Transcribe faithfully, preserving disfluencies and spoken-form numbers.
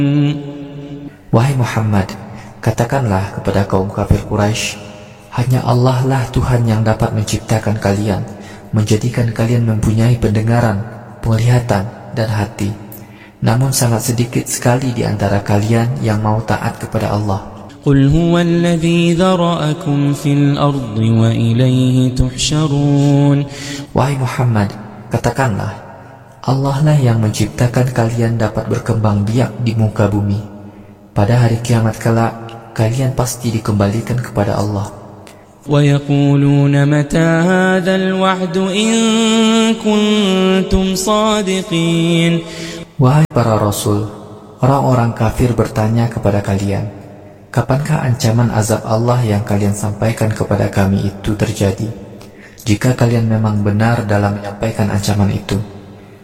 Wahai Muhammad, katakanlah kepada kaum kafir Quraisy, hanya Allah lah Tuhan yang dapat menciptakan kalian, menjadikan kalian mempunyai pendengaran, penglihatan, dan hati. Namun sangat sedikit sekali di antara kalian yang mau taat kepada Allah. Qul huwallazi dzara'akum fil ardi wa ilaihi tuhsyarun. Wahai Muhammad, katakanlah, Allah lah yang menciptakan kalian dapat berkembang biak di muka bumi. Pada hari kiamat kelak, kalian pasti dikembalikan kepada Allah. وَيَقُولُونَ مَتَى هَذَا الْوَعْدُ إِن كُنتُمْ صَادِقِينَ. Wahai para rasul, orang-orang kafir bertanya kepada kalian, kapankah ancaman azab Allah yang kalian sampaikan kepada kami itu terjadi? Jika kalian memang benar dalam menyampaikan ancaman itu.